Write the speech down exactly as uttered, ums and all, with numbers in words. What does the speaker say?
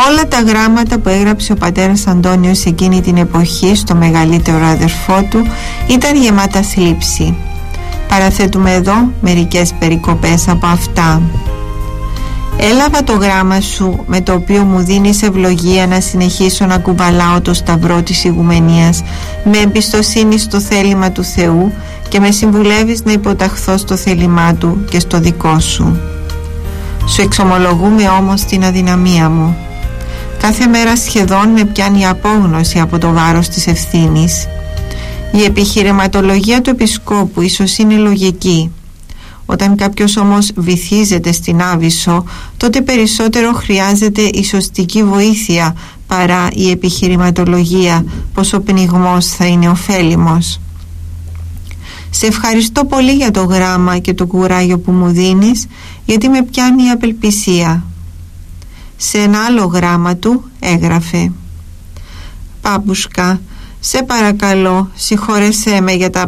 Όλα τα γράμματα που έγραψε ο πατέρας Αντώνιος εκείνη την εποχή στο μεγαλύτερο αδερφό του ήταν γεμάτα θλίψη. Παραθέτουμε εδώ μερικές περικοπές από αυτά. Έλαβα το γράμμα σου με το οποίο μου δίνεις ευλογία να συνεχίσω να κουβαλάω το σταυρό της ηγουμενίας με εμπιστοσύνη στο θέλημα του Θεού και με συμβουλεύεις να υποταχθώ στο θέλημά του και στο δικό σου. Σου εξομολογούμε όμως την αδυναμία μου. Κάθε μέρα σχεδόν με πιάνει απόγνωση από το βάρος της ευθύνης. Η επιχειρηματολογία του επισκόπου ίσως είναι λογική. Όταν κάποιος όμως βυθίζεται στην Άβυσσο, τότε περισσότερο χρειάζεται η σωστική βοήθεια παρά η επιχειρηματολογία, πως ο πνιγμός θα είναι ωφέλιμος. Σε ευχαριστώ πολύ για το γράμμα και το κουράγιο που μου δίνεις, γιατί με πιάνει η απελπισία. Σε ένα άλλο γράμμα του έγραφε: «Πάπουσκα, σε παρακαλώ, συγχώρεσέ με για τα